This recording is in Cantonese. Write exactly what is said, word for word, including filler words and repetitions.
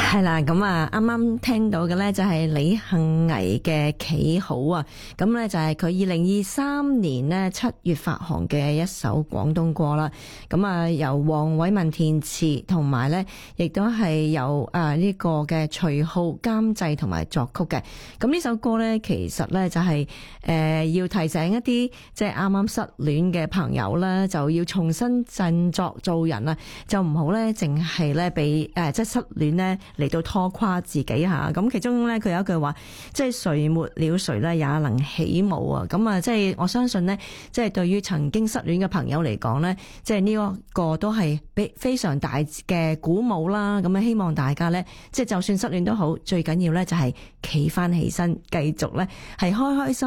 係啦，咁啊，啱啱聽到嘅咧就係李幸倪嘅企好啊，咁咧就係佢二零二三年呢七月發行嘅一首廣東歌啦。咁啊，由黃偉文填詞，同埋咧亦都係由誒呢個嘅徐浩監製同埋作曲嘅。咁呢首歌咧，其實咧就係誒要提醒一啲即係啱啱失戀嘅朋友啦，就要重新振作做人啊，就唔好咧淨係咧俾誒即係失戀咧嚟到拖垮自己吓。咁其中咧佢有一句話，即係誰沒了誰咧也能起舞啊。咁啊，即係我相信咧，即係對於曾經失戀嘅朋友嚟講咧，即係呢一個都係非非常大嘅鼓舞啦。咁啊，希望大家咧，即係就算失戀都好，最緊要咧就係企翻起身，繼續咧係開開心